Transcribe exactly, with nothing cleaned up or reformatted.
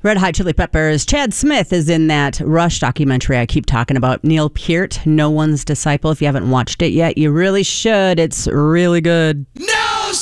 Red Hot Chili Peppers. Chad Smith is in that Rush documentary I keep talking about. Neil Peart, No One's Disciple. If you haven't watched it yet, you really should. It's really good. No!